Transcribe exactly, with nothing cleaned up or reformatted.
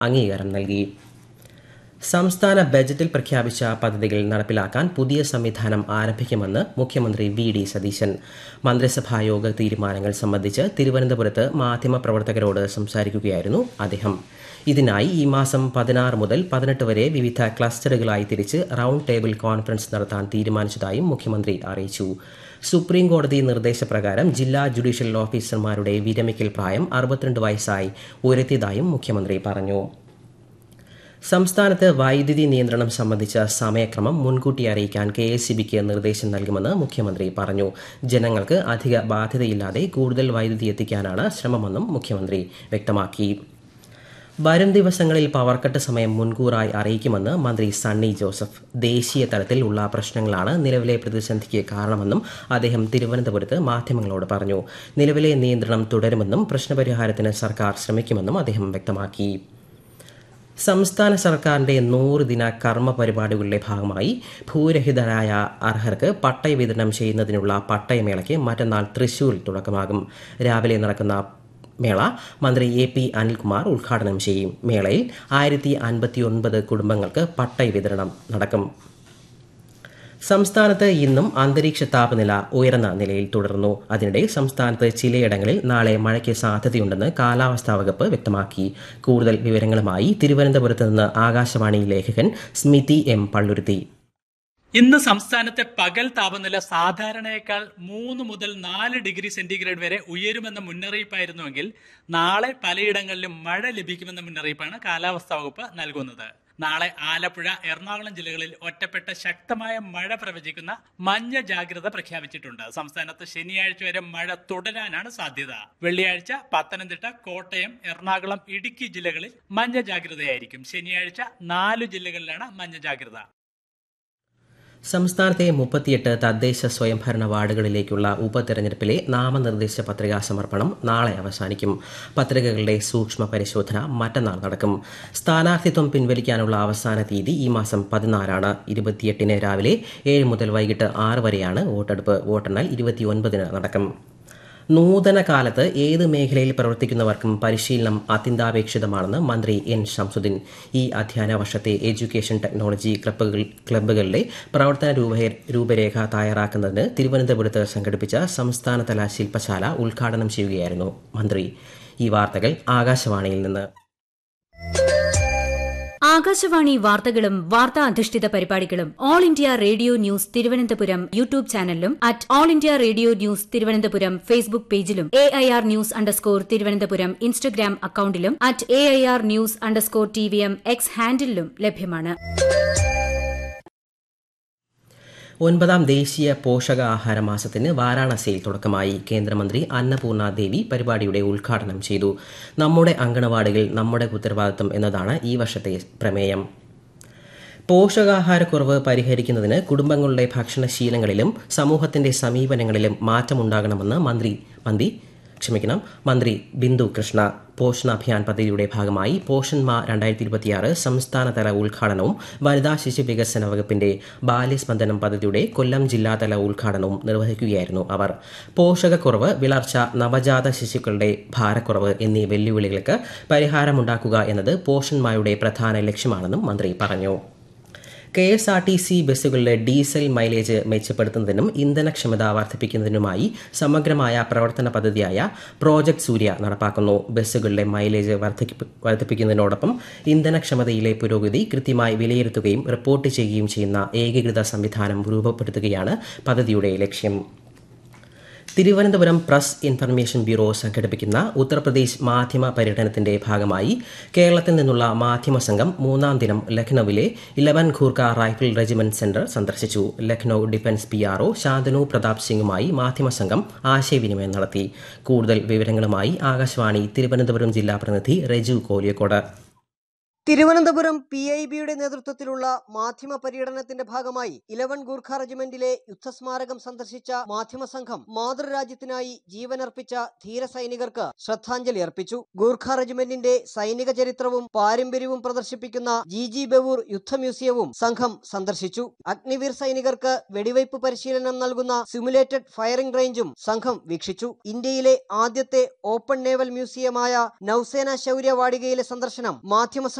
അംഗീകാരം നൽകി. സംസ്ഥാന ബജറ്റിൽ പ്രഖ്യാപിച്ച പദ്ധതികൾ നടപ്പിലാക്കാൻ പുതിയ സംവിധാനം ആരംഭിക്കുമെന്ന് മുഖ്യമന്ത്രി വി ഡി സതീശൻ. മന്ത്രിസഭായോഗ തീരുമാനങ്ങൾ സംബന്ധിച്ച് തിരുവനന്തപുരത്ത് മാധ്യമപ്രവർത്തകരോട് സംസാരിക്കുകയായിരുന്നു അദ്ദേഹം. ഇതിനായി ഈ മാസം പതിനാറ് മുതൽ പതിനെട്ട് വരെ വിവിധ ക്ലസ്റ്ററുകളായി തിരിച്ച് റൌണ്ട് ടേബിൾ കോൺഫറൻസ് നടത്താൻ തീരുമാനിച്ചതായും മുഖ്യമന്ത്രി അറിയിച്ചു. സുപ്രീം കോടതി നിർദ്ദേശപ്രകാരം ജില്ലാ ജുഡീഷ്യൽ ഓഫീസർമാരുടെ വിരമിക്കൽ പ്രായം അറുപത്തിരണ്ട് വയസ്സായി ഉയർത്തിയതായും മുഖ്യമന്ത്രി പറഞ്ഞു. സംസ്ഥാനത്ത് വൈദ്യുതി നിയന്ത്രണം സംബന്ധിച്ച സമയക്രമം മുൻകൂട്ടി അറിയിക്കാൻ കെ എസ് ഇ ബിക്ക് നിർദ്ദേശം നൽകുമെന്ന് മുഖ്യമന്ത്രി പറഞ്ഞു. ജനങ്ങൾക്ക് അധിക ബാധ്യതയില്ലാതെ കൂടുതൽ വൈദ്യുതി എത്തിക്കാനാണ് ശ്രമമെന്നും മുഖ്യമന്ത്രി വ്യക്തമാക്കി. വരും ദിവസങ്ങളിൽ പവർക്കട്ട് സമയം മുൻകൂറായി അറിയിക്കുമെന്ന് മന്ത്രി സണ്ണി ജോസഫ്. ദേശീയ തലത്തിൽ ഉള്ള പ്രശ്നങ്ങളാണ് നിലവിലെ പ്രതിസന്ധിക്ക് കാരണമെന്നും അദ്ദേഹം തിരുവനന്തപുരത്ത് മാധ്യമങ്ങളോട് പറഞ്ഞു. നിലവിലെ നിയന്ത്രണം തുടരുമെന്നും പ്രശ്നപരിഹാരത്തിന് സർക്കാർ ശ്രമിക്കുമെന്നും അദ്ദേഹം വ്യക്തമാക്കി. സംസ്ഥാന സർക്കാരിന്റെ നൂറ് ദിന കർമ്മ പരിപാടികളുടെ ഭാഗമായി ഭൂരഹിതരായ അർഹർക്ക് പട്ടയ വിതരണം ചെയ്യുന്നതിനുള്ള പട്ടയമേളയ്ക്ക് മറ്റന്നാൾ തൃശൂരിൽ തുടക്കമാകും. രാവിലെ നടക്കുന്ന മേള മന്ത്രി എ പി അനിൽകുമാർ ഉദ്ഘാടനം ചെയ്യും. മേളയിൽ ആയിരത്തി അൻപത്തി ഒൻപത് കുടുംബങ്ങൾക്ക് പട്ടയ വിതരണം നടക്കും. സംസ്ഥാനത്ത് ഇന്നും അന്തരീക്ഷ താപനില ഉയർന്ന നിലയിൽ തുടർന്നു. അതിനിടെ സംസ്ഥാനത്ത് ചിലയിടങ്ങളിൽ നാളെ മഴയ്ക്ക് സാധ്യതയുണ്ടെന്ന് കാലാവസ്ഥാ വകുപ്പ് വ്യക്തമാക്കി. കൂടുതൽ വിവരങ്ങളുമായി തിരുവനന്തപുരത്ത് നിന്ന് ആകാശവാണി ലേഖകൻ സ്മിതി എം പള്ളുരുത്തി. ഇന്ന് സംസ്ഥാനത്തെ പകൽ താപനില സാധാരണയേക്കാൾ മൂന്ന് മുതൽ നാല് ഡിഗ്രി സെന്റിഗ്രേഡ് വരെ ഉയരുമെന്ന മുന്നറിയിപ്പായിരുന്നുവെങ്കിൽ നാളെ പലയിടങ്ങളിലും മഴ ലഭിക്കുമെന്ന മുന്നറിയിപ്പാണ് കാലാവസ്ഥാ വകുപ്പ് നൽകുന്നത്. നാളെ ആലപ്പുഴ, എറണാകുളം ജില്ലകളിൽ ഒറ്റപ്പെട്ട ശക്തമായ മഴ പ്രവചിക്കുന്ന മഞ്ഞ ജാഗ്രത പ്രഖ്യാപിച്ചിട്ടുണ്ട്. സംസ്ഥാനത്ത് ശനിയാഴ്ച വരെ മഴ തുടരാനാണ് സാധ്യത. വെള്ളിയാഴ്ച പത്തനംതിട്ട, കോട്ടയം, എറണാകുളം, ഇടുക്കി ജില്ലകളിൽ മഞ്ഞ ജാഗ്രതയായിരിക്കും. ശനിയാഴ്ച നാലു ജില്ലകളിലാണ് മഞ്ഞ ജാഗ്രത. സംസ്ഥാനത്തെ മുപ്പത്തിയെട്ട് തദ്ദേശ സ്വയംഭരണ വാർഡുകളിലേക്കുള്ള ഉപതെരഞ്ഞെടുപ്പിലെ നാമനിർദ്ദേശ പത്രികാ സമർപ്പണം നാളെ അവസാനിക്കും. പത്രികകളുടെ സൂക്ഷ്മ പരിശോധന മറ്റന്നാൾ നടക്കും. സ്ഥാനാർത്ഥിത്വം പിൻവലിക്കാനുള്ള അവസാന തീയതി ഈ മാസം പതിനാലാണ്. ഇരുപത്തിയെട്ടിന് രാവിലെ ഏഴ് മുതൽ വൈകിട്ട് ആറ് വരെയാണ് വോട്ടെടുപ്പ്. വോട്ടെണ്ണൽ ഇരുപത്തിയൊൻപതിന് നടക്കും. നൂതന കാലത്ത് ഏത് മേഖലയിൽ പ്രവർത്തിക്കുന്നവർക്കും പരിശീലനം അത്യന്താപേക്ഷിതമാണെന്ന് മന്ത്രി എൻ ശംസുദ്ദീൻ. ഈ അധ്യയന വർഷത്തെ എഡ്യൂക്കേഷൻ ടെക്നോളജി ക്ലബ്ബുകൾ ക്ലബ്ബുകളുടെ പ്രവർത്തന രൂപരേഖ തയ്യാറാക്കുന്നതിന് തിരുവനന്തപുരത്ത് സംഘടിപ്പിച്ച സംസ്ഥാനതല ശില്പശാല ഉദ്ഘാടനം ചെയ്യുകയായിരുന്നു മന്ത്രി. ഈ വാർത്തകൾ ആകാശവാണിയിൽ നിന്ന്. ആകാശവാണി വാർത്തകളും വാർത്താ അധിഷ്ഠിത പരിപാടികളും all India radio news Thiruvananthapuram YouTube ചാനലിലും at all India radio news Thiruvananthapuram Facebook പേജിലും A I R news underscore Thiruvananthapuram Instagram അക്കൌണ്ടിലും at A I R news underscore T V M X ഹാൻഡിലും ലഭ്യമാണ്. ഒൻപതാം ദേശീയ പോഷകാഹാര മാസത്തിന് വാരാണസിയിൽ തുടക്കമായി. കേന്ദ്രമന്ത്രി അന്നപൂർണ ദേവി പരിപാടിയുടെ ഉദ്ഘാടനം ചെയ്തു. നമ്മുടെ അങ്കണവാടികൾ നമ്മുടെ ഉത്തരവാദിത്തം എന്നതാണ് ഈ വർഷത്തെ പ്രമേയം. പോഷകാഹാരക്കുറവ് പരിഹരിക്കുന്നതിന് കുടുംബങ്ങളുടെ ഭക്ഷണശീലങ്ങളിലും സമൂഹത്തിന്റെ സമീപനങ്ങളിലും മാറ്റമുണ്ടാകണമെന്ന് മന്ത്രി മന്ത്രി ക്ഷമിക്കണം മന്ത്രി ബിന്ദു കൃഷ്ണ. പോഷൺ അഭിയാൻ പദ്ധതിയുടെ ഭാഗമായി പോഷൺ മാ രണ്ടായിരത്തി ഇരുപത്തിയാറ് സംസ്ഥാനതല ഉദ്ഘാടനവും വനിതാ ശിശു വികസന വകുപ്പിന്റെ ബാല്യസ്പന്ദനം പദ്ധതിയുടെ കൊല്ലം ജില്ലാതല ഉദ്ഘാടനവും നിർവഹിക്കുകയായിരുന്നു അവർ. പോഷകക്കുറവ്, വിളർച്ച, നവജാത ശിശുക്കളുടെ ഭാരക്കുറവ് എന്നീ വെല്ലുവിളികൾക്ക് പരിഹാരമുണ്ടാക്കുക എന്നത് പോഷൺ മായുടെ പ്രധാന ലക്ഷ്യമാണെന്നും മന്ത്രി പറഞ്ഞു. K S R T C ബസ്സുകളുടെ ഡീസൽ മൈലേജ് മെച്ചപ്പെടുത്തുന്നതിനും ഇന്ധനക്ഷമത വർദ്ധിപ്പിക്കുന്നതിനുമായി സമഗ്രമായ പ്രവർത്തന പദ്ധതിയായ പ്രോജക്ട് സൂര്യ നടപ്പാക്കുന്നു. ബസ്സുകളുടെ മൈലേജ് വർദ്ധിപ്പിക്കുന്നതിനോടൊപ്പം ഇന്ധനക്ഷമതയിലെ പുരോഗതി കൃത്യമായി വിലയിരുത്തുകയും റിപ്പോർട്ട് ചെയ്യുകയും ചെയ്യുന്ന ഏകീകൃത സംവിധാനം രൂപപ്പെടുത്തുകയാണ് പദ്ധതിയുടെ ലക്ഷ്യം. തിരുവനന്തപുരം പ്രസ് ഇൻഫർമേഷൻ ബ്യൂറോ സംഘടിപ്പിക്കുന്ന ഉത്തർപ്രദേശ് മാധ്യമ പര്യടനത്തിന്റെ ഭാഗമായി കേരളത്തിൽ നിന്നുള്ള മാധ്യമ സംഘം മൂന്നാം ദിനം ലഖ്നൌവിലെ Eleven Gorkha rifle regiment centre സന്ദർശിച്ചു. Lucknow defence P R O Shantanu Pratap സിംഗുമായി മാധ്യമ സംഘം ആശയവിനിമയം നടത്തി. കൂടുതൽ വിവരങ്ങളുമായി ആകാശവാണി തിരുവനന്തപുരം ജില്ലാ പ്രതിനിധി റെജു കോലിയക്കോട്. തിരുവനന്തപുരം പി ഐ ബിയുടെ നേതൃത്വത്തിലുള്ള മാധ്യമ പര്യടനത്തിന്റെ ഭാഗമായി ഇലവൻ ഗൂർഖ റെജിമെന്റിലെ യുദ്ധസ്മാരകം സന്ദർശിച്ച മാധ്യമ സംഘം മാതൃരാജ്യത്തിനായി ജീവനർപ്പിച്ച ധീര സൈനികർക്ക് ശ്രദ്ധാഞ്ജലി അർപ്പിച്ചു. ഗൂർഖ റെജിമെന്റിന്റെ സൈനിക ചരിത്രവും പാരമ്പര്യവും പ്രദർശിപ്പിക്കുന്ന ജി ജി ബവൂർ യുദ്ധ മ്യൂസിയവും സംഘം സന്ദർശിച്ചു. അഗ്നിവീർ സൈനികർക്ക് വെടിവയ്പ് പരിശീലനം നൽകുന്ന സിമുലേറ്റഡ് ഫയറിംഗ് റേഞ്ചും സംഘം വീക്ഷിച്ചു. ഇന്ത്യയിലെ ആദ്യത്തെ ഓപ്പൺ നേവൽ മ്യൂസിയമായ നൌസേന ശൗര്യ വാടികയിലെ സന്ദർശനം മാധ്യമ